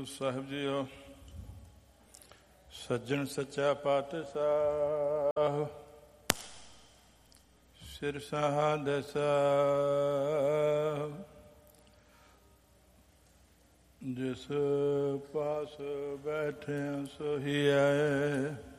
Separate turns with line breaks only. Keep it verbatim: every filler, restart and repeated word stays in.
ਸਾਹਿਬ JIO, ਸੱਜਣ ਸੱਚਾ ਪਾਤਸ਼ਾਹ ਸਿਰਸਾ ਦਸਾ, ਜਿਸ ਪਾਸ ਬੈਠੇ ਸੋਹੀ ਆਏ।